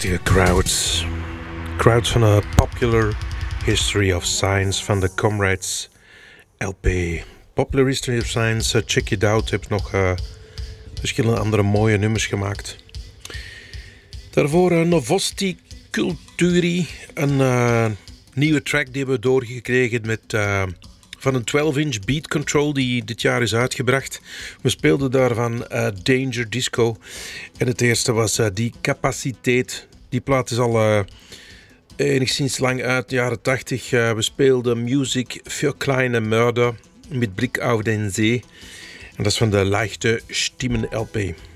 prachtige Crowds. Crowds van een Popular History of Science van de Comrades LP. Popular History of Science, check it out. Heb nog verschillende andere mooie nummers gemaakt. Daarvoor Novosti Culturi, een nieuwe track die we doorgekregen met... van een 12-inch Beat Control die dit jaar is uitgebracht. We speelden daarvan Danger Disco. En het eerste was Die Capaciteit. Die plaat is al enigszins lang uit, de jaren 80. We speelden Music für kleine Mörder met Blick auf den See. En dat is van de Leichte Stimmen LP.